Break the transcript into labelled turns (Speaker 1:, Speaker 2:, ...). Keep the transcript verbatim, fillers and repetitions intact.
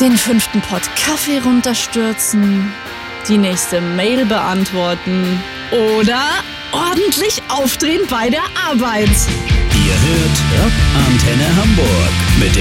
Speaker 1: den fünften Pott Kaffee runterstürzen, die nächste Mail beantworten oder ordentlich aufdrehen bei der Arbeit.
Speaker 2: Ihr hört Rock Antenne Hamburg mit der